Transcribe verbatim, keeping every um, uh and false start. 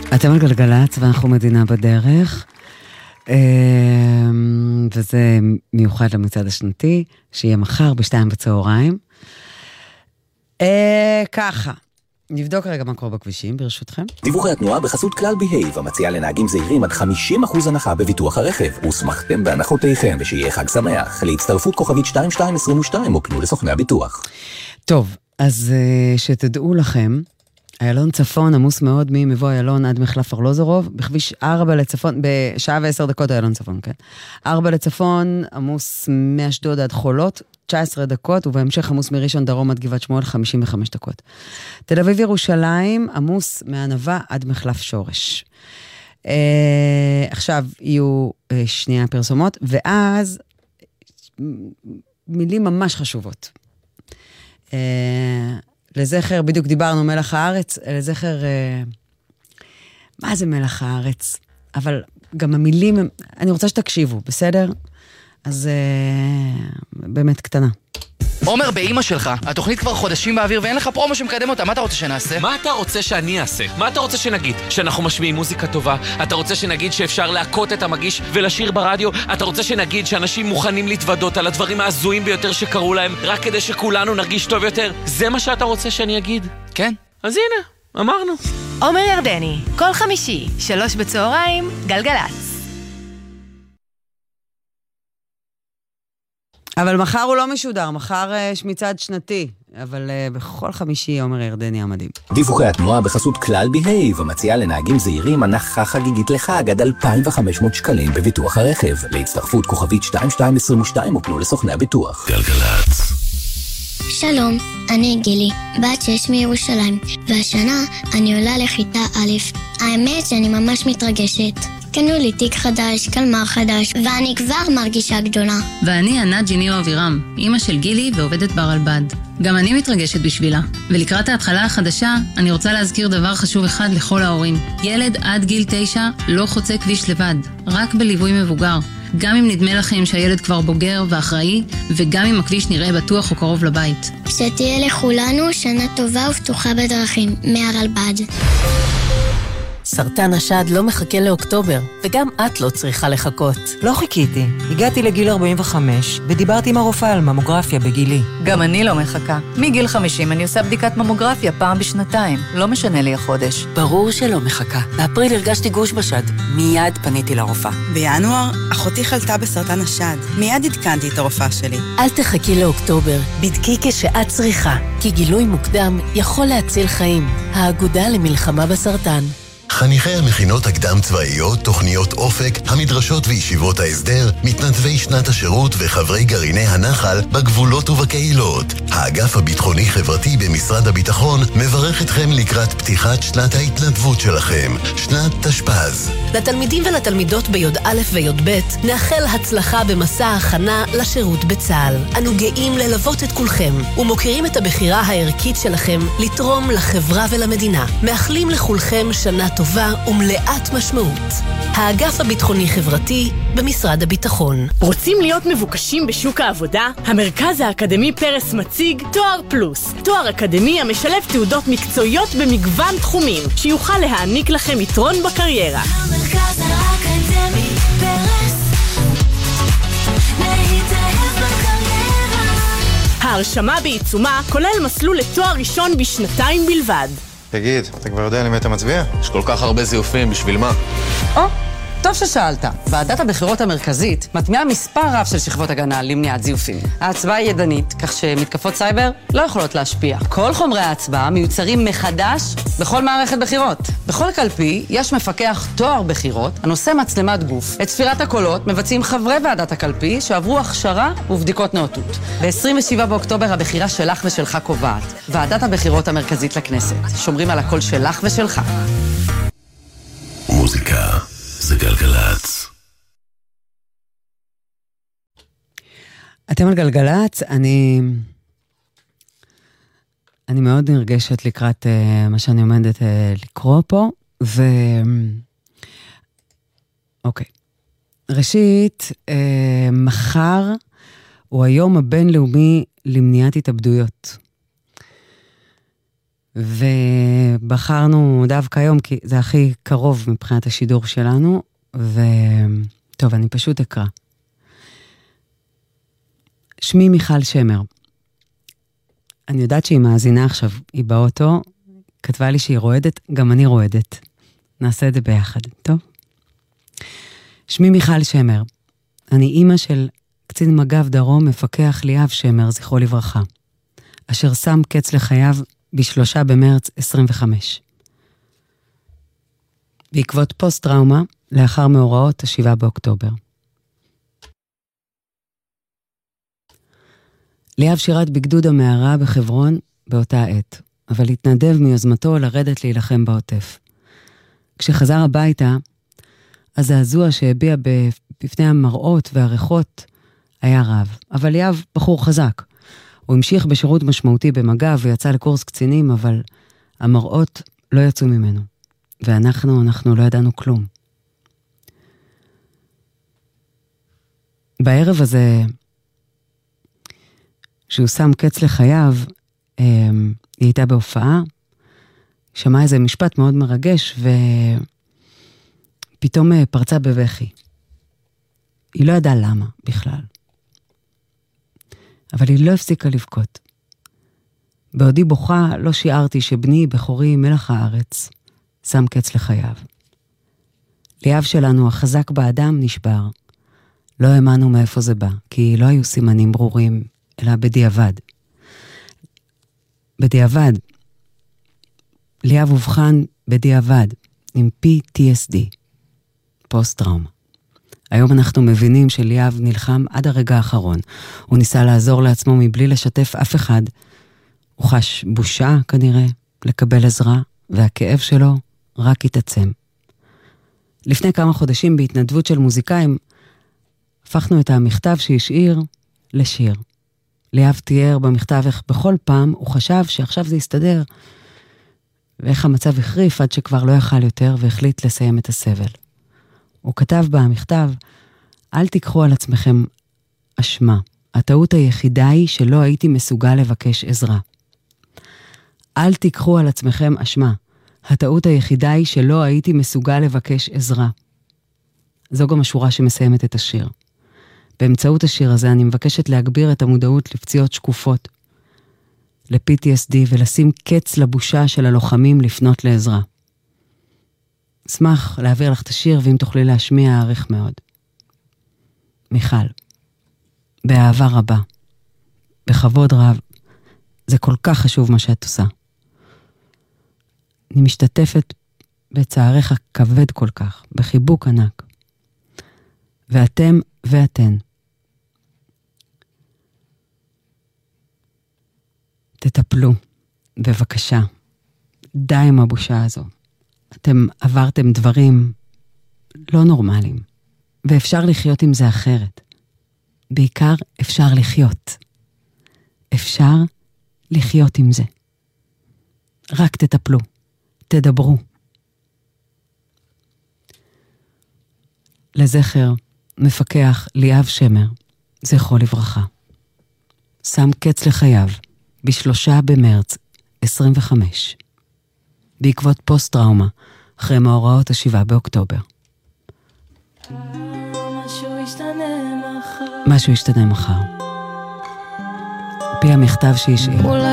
אתם על גלגלץ ואנחנו מדינה בדרך, וזה מיוחד למצעד השנתי, שיהיה מחר בשתיים בצהריים. ככה, נבדוק רגע מה קורה בכבישים, ברשותכם. דיווחי התנועה בחסות כלל בהייב, המציע לנהגים זהירים עד חמישים אחוז הנחה בביטוח הרכב. וסמכתם בהנחותיכם, ושיהיה חג שמח. להצטרפות כוכבית שתיים שתיים עשרים ושתיים, או פנו לסוכני הביטוח. טוב, אז שתדעו לכם, איילון צפון עמוס מאוד ממבוא איילון עד מחלף ארלוזורוב, בכביש ארבע לצפון, בשעה ועשר דקות איילון צפון, כן. ארבע לצפון עמוס מאשדוד עד חולות, תשע עשרה דקות, ובהמשך עמוס מראשון דרום עד גבעת שמואל, חמישים וחמש דקות. תל אביב ירושלים עמוס מענבה עד מחלף שורש. אה, עכשיו יהיו אה, שנייה פרסומות, ואז מילים ממש חשובות. אה... לזכר, בדיוק דיברנו מלח הארץ, לזכר, מה זה מלח הארץ? אבל גם המילים, אני רוצה שתקשיבו, בסדר? אז באמת קטנה. עומר, באמא שלך, התוכנית כבר חודשים באוויר ואין לך פרומו שמקדם אותה, מה אתה רוצה שנעשה? מה אתה רוצה שאני אעשה? מה אתה רוצה שנגיד? שאנחנו משמיעים מוזיקה טובה? אתה רוצה שנגיד שאפשר להקות את המגיש ולשיר ברדיו? אתה רוצה שנגיד שאנשים מוכנים להתוודות על הדברים העזויים ביותר שקרו להם רק כדי שכולנו נרגיש טוב יותר? זה מה שאתה רוצה שאני אגיד? כן. אז הנה, אמרנו. עומר ירדני, כל חמישי, שלוש בצהריים, גלגלץ. אבל מחר הוא לא משודר, מחר יש מצעד שנתי, אבל uh, בכל חמישי עומר ירדני המדהים. דיווחי התנועה בחסות כלל בהייב, המציעה לנהגים זהירים הנחה חגיגית לחג עד אלפיים וחמש מאות שקלים בביטוח הרכב. להצטרפות כוכבית שתיים שתיים עשרים ושתיים, או פנו לסוכני הביטוח. גלגלץ. שלום, אני גילי, בת שש מירושלים, והשנה אני עולה לכיתה א'. האמת שאני ממש מתרגשת. קנו לי תיק חדש, קלמר חדש, ואני כבר מרגישה גדולה. ואני ענת ג'יניו אבירם, אמא של גילי ועובדת ברלב"ד. גם אני מתרגשת בשבילה. ולקראת ההתחלה החדשה, אני רוצה להזכיר דבר חשוב אחד לכל ההורים. ילד עד גיל תשע לא חוצה כביש לבד, רק בליווי מבוגר. גם אם נדמה לכם שהילד כבר בוגר ואחראי, וגם אם הכביש נראה בטוח או קרוב לבית. שתהיה לכולנו שנה טובה ופתוחה בדרכים, מהרלב"ד. סרטן השד לא מחכה לאוקטובר, וגם את לא צריכה לחכות. לא חיכיתי. הגעתי לגיל ארבעים וחמש, ודיברתי עם הרופאה על ממוגרפיה בגילי. גם אני לא מחכה. מגיל חמישים אני עושה בדיקת ממוגרפיה פעם בשנתיים. לא משנה לי החודש. ברור שלא מחכה. באפריל הרגשתי גוש בשד. מיד פניתי לרופאה. בינואר, אחותי חלתה בסרטן השד. מיד עדכנתי את הרופאה שלי. אל תחכי לאוקטובר. בדקי כשאת צריכה, כי גילוי מוקדם יכול להציל חיים. האגודה למלחמה בסרטן. חניכי המכינות הקדם צבאיות, תוכניות אופק, המדרשות וישיבות ההסדר, מתנדבי שנת השירות וחברי גרעיני הנחל בגבולות ובקהילות. האגף הביטחוני-חברתי במשרד הביטחון מברך אתכם לקראת פתיחת שנת ההתנדבות שלכם, שנת תשפ"ז. לתלמידים ולתלמידות ביוד א' ויוד ב' נאחל הצלחה במסע ההכנה לשירות בצה"ל. אנו גאים ללוות את כולכם ומוכירים את הבחירה הערכית שלכם לתרום לחברה ולמדינה. מאחלים לכולכם שנה טובה ומלאת משמעות. האגף הביטחוני-חברתי במשרד הביטחון. רוצים להיות מבוקשים בשוק העבודה? המרכז האקדמי פרס מציג תואר פלוס. תואר אקדמי המשלב תעודות מקצועיות במגוון תחומים, שיוכל להעניק לכם יתרון בקריירה. המרכז האקדמי פרס, להתאהב בקריירה. ההרשמה בעיצומה כולל מסלול לתואר ראשון בשנתיים בלבד. תגיד, אתה כבר יודע למי אתה מצביע? יש כל כך הרבה זיופים, בשביל מה? או, טוב ששאלת. ועדת הבחירות המרכזית מטמיעה מספר רב של שכבות הגנה למניעת זיופים. ההצבעה היא ידנית, כך שמתקפות סייבר לא יכולות להשפיע. כל חומרי ההצבעה מיוצרים מחדש בכל מערכת בחירות. בכל קלפי יש מפקח תואר בחירות, הנושא מצלמת גוף. את ספירת הקולות מבצעים חברי ועדת הקלפי שעברו הכשרה ובדיקות נאותות. ב-עשרים ושבעה באוקטובר הבחירה שלך ושלך קובעת. ועדת הבחירות המרכזית לכנסת. שומרים על הקול שלך ושלך. מוזיקה זה גלגלץ. אתם על גלגלץ, אני אני מאוד נרגשת לקראת uh, מה שאני עומדת uh, לקרוא פה, ו אוקיי. ראשית, uh, מחר הוא היום הבינלאומי למניעת התאבדויות. ובחרנו דווקא היום, כי זה הכי קרוב מבחינת השידור שלנו, וטוב, אני פשוט אקרא. שמי מיכל שמר. אני יודעת שהיא מאזינה עכשיו, היא באוטו, כתבה לי שהיא רועדת, גם אני רועדת. נעשה את זה ביחד, טוב? שמי מיכל שמר. אני אימא של קצין מג"ב דרום, מפקח ליאב שמר, זכרו לברכה, אשר שם קץ לחייו בשלושה במרץ עשרים וחמש. בעקבות פוסט-טראומה, לאחר מאורעות השבעה באוקטובר. ליאב שירת בגדוד המערה בחברון באותה עת, אבל התנדב מיוזמתו לרדת להילחם בעוטף. כשחזר הביתה, הזעזוע שהביע בפני המראות והריחות היה רב. אבל ליאב בחור חזק. הוא המשיך בשירות משמעותי במג"ב ויצא לקורס קצינים, אבל המראות לא יצאו ממנו. ואנחנו, אנחנו לא ידענו כלום. בערב הזה, שהוא שם קץ לחייו, היא הייתה בהופעה, שמעה איזה משפט מאוד מרגש, ופתאום פרצה בבכי. היא לא ידעה למה בכלל. אבל היא לא הפסיקה לבכות. בעודי בוכה לא שיערתי שבני בכורי מלח הארץ שם קץ לחייו. ליאב שלנו החזק באדם נשבר. לא האמנו מאיפה זה בא, כי לא היו סימנים ברורים, אלא בדיעבד. בדיעבד. ליאב הובחן בדיעבד עם פי טי אס די, פוסט-טראומה. היום אנחנו מבינים שליאב נלחם עד הרגע האחרון. הוא ניסה לעזור לעצמו מבלי לשתף אף אחד. הוא חש בושה כנראה לקבל עזרה, והכאב שלו רק התעצם. לפני כמה חודשים בהתנדבות של מוזיקאים, הפכנו את המכתב שהשאיר לשיר. ליאב תיאר במכתב איך בכל פעם הוא חשב שעכשיו זה יסתדר, ואיך המצב החריף עד שכבר לא יכל יותר והחליט לסיים את הסבל. הוא כתב במכתב, אל תיקחו על עצמכם אשמה. הטעות היחידה היא שלא הייתי מסוגל לבקש עזרה. אל תיקחו על עצמכם אשמה. הטעות היחידה היא שלא הייתי מסוגל לבקש עזרה. זו גם השורה שמסיימת את השיר. באמצעות השיר הזה אני מבקשת להגביר את המודעות לפציעות שקופות, ל-פי טי אס די, ולשים קץ לבושה של הלוחמים לפנות לעזרה. אשמח להעביר לך את השיר, ואם תוכלי להשמיע, אעריך מאוד. מיכל, באהבה רבה, בכבוד רב, זה כל כך חשוב מה שאת עושה. אני משתתפת בצערך הכבד כל כך, בחיבוק ענק. ואתם ואתן, תטפלו, בבקשה. די עם הבושה הזו. אתם עברתם דברים לא נורמליים, ואפשר לחיות עם זה אחרת. בעיקר אפשר לחיות. אפשר לחיות עם זה. רק תטפלו, תדברו. לזכר מפקח ליאב שמר, זכרו לברכה. שם קץ לחייו בשלושה במרץ עשרים וחמש. בעקבות פוסט-טראומה, אחרי מאורעות השבעה באוקטובר. משהו ישתנה מחר. פי המכתב שהשאיר.